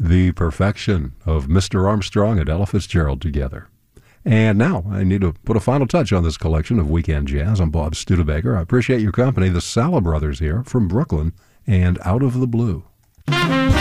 The perfection of Mr. Armstrong and Ella Fitzgerald together. And now I need to put a final touch on this collection of Weekend Jazz. I'm Bob Studebaker. I appreciate your company. The Sala Brothers here from Brooklyn and Out of the Blue.